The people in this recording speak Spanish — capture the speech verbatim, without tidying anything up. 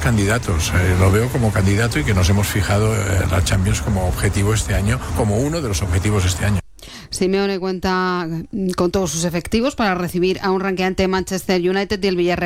candidatos, eh, lo veo como candidato y que nos hemos fijado eh, la Champions como objetivo este año, como uno de los objetivos este año. Simeone cuenta con todos sus efectivos para recibir a un ranqueante Manchester United y el Villarreal